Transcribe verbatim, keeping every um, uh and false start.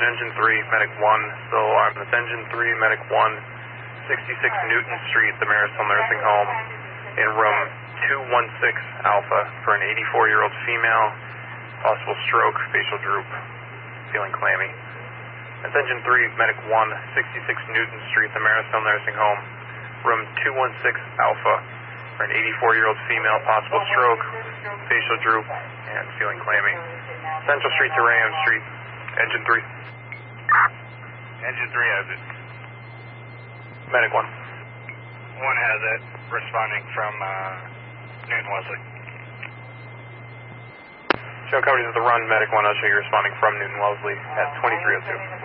Engine three, Medic one, still alarmed. It's Engine three, Medic one, sixty-six Newton Street, the Marisol Nursing Home, in room two one six Alpha for an eighty-four-year-old female, possible stroke, facial droop, feeling clammy. It's Engine three, Medic one, sixty-six Newton Street, the Marisol Nursing Home, room two one six Alpha for an eighty-four-year-old female, possible stroke, facial droop, and feeling clammy. Central Street to Ram Street, Engine three. Engine three has it. Medic one. One has it, responding from uh, Newton Wesley. Show coverage of the run, Medic one, I'll show you responding from Newton Wellesley at twenty-three oh two.